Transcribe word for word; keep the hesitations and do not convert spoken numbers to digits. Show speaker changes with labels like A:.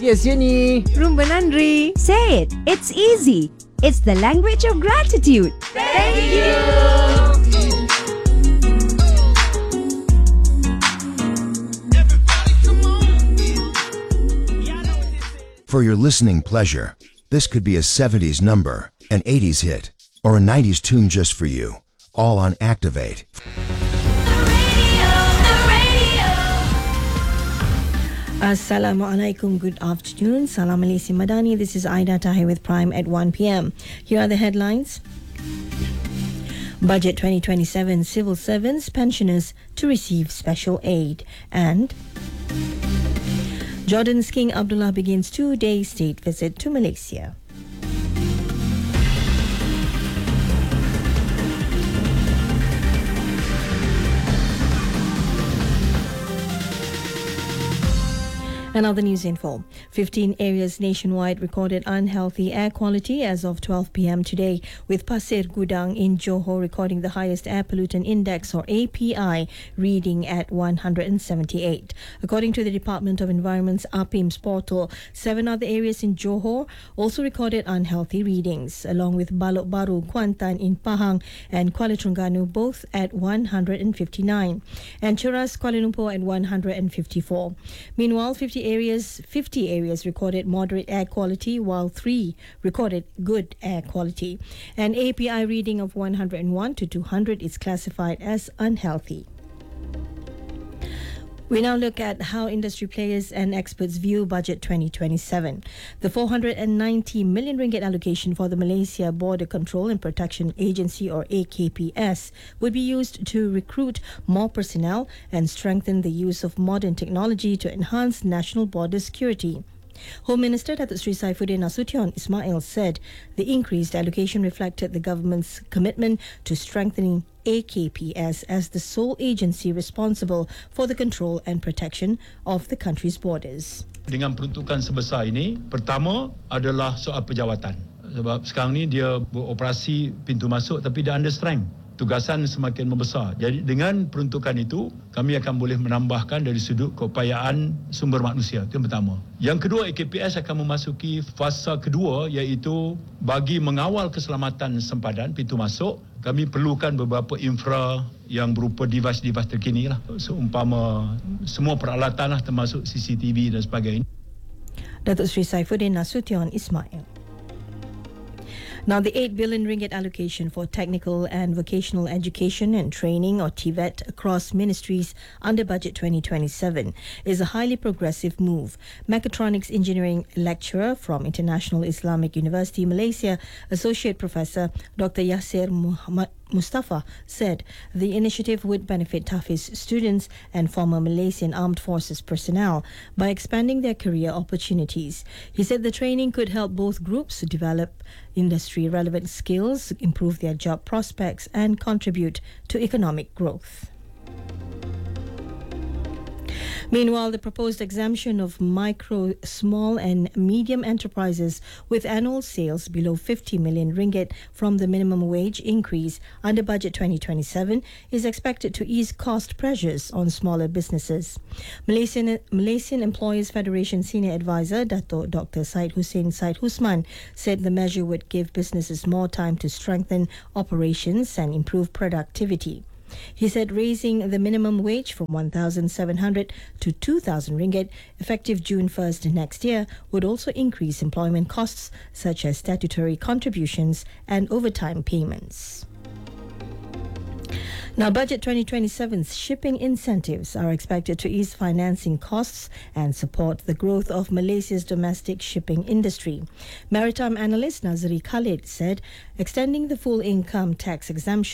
A: 谢谢你.
B: Rumba Nandri.
C: Say it. It's easy. It's the language of gratitude.
B: Thank you.
D: For your listening pleasure, this could be a seventies number, an eighties hit, or a nineties tune just for you. All on Activate.
B: Assalamualaikum, good afternoon. Salam Malaysia Madani. This is Aida Tahir with Prime at one p.m. Here are the headlines. Budget twenty twenty-seven, civil servants, pensioners to receive special aid. And Jordan's King Abdullah begins two-day state visit to Malaysia. Another news info. fifteen areas nationwide recorded unhealthy air quality as of twelve p.m. today, with Pasir Gudang in Johor recording the highest air pollutant index, or A P I, reading at one hundred seventy-eight. According to the Department of Environment's A P I M S portal, seven other areas in Johor also recorded unhealthy readings, along with Balok Baru, Kuantan in Pahang and Kuala Terengganu, both at one hundred fifty-nine, and Cheras, Kuala Lumpur at one hundred fifty-four. Meanwhile, fifty areas, fifty areas recorded moderate air quality, while three recorded good air quality. An A P I reading of one hundred one to two hundred is classified as unhealthy. We now look at how industry players and experts view Budget twenty twenty-seven. The four hundred ninety million ringgit allocation for the Malaysia Border Control and Protection Agency, or A K P S, would be used to recruit more personnel and strengthen the use of modern technology to enhance national border security. Home Minister Datuk Seri Saifuddin Nasution Ismail said the increased allocation reflected the government's commitment to strengthening A K P S as the sole agency responsible for the control and protection of the country's borders.
E: Dengan peruntukan sebesar ini, pertama adalah soal pejawatan. Sebab sekarang ni dia beroperasi pintu masuk tapi dia under strength. Tugasan semakin membesar. Jadi dengan peruntukan itu, kami akan boleh menambahkan dari sudut keupayaan sumber manusia. Itu yang pertama. Yang kedua, A K P S akan memasuki fasa kedua, iaitu bagi mengawal keselamatan sempadan pintu masuk, kami perlukan beberapa infra yang berupa device-device terkini lah. Seumpama semua peralatan lah, termasuk C C T V dan sebagainya.
B: Datuk Seri Saifuddin Nasution Ismail. Now, the eight billion ringgit allocation for technical and vocational education and training, or T V E T, across ministries under Budget twenty twenty-seven is a highly progressive move. Mechatronics engineering lecturer from International Islamic University, Malaysia, Associate Professor Doctor Yasir Muhammad Mustafa said the initiative would benefit Tafiz students and former Malaysian Armed Forces personnel by expanding their career opportunities. He said the training could help both groups develop industry-relevant skills, improve their job prospects, and contribute to economic growth. Meanwhile, the proposed exemption of micro, small and medium enterprises with annual sales below fifty million ringgit from the minimum wage increase under Budget twenty twenty-seven is expected to ease cost pressures on smaller businesses. Malaysian, Malaysian Employers Federation Senior Advisor Dato' Doctor Syed Hussein Syed Husman said the measure would give businesses more time to strengthen operations and improve productivity. He said raising the minimum wage from one thousand seven hundred to two thousand ringgit effective June first next year would also increase employment costs such as statutory contributions and overtime payments. Now, Budget twenty twenty-seven's shipping incentives are expected to ease financing costs and support the growth of Malaysia's domestic shipping industry. Maritime analyst Nazri Khalid said extending the full income tax exemption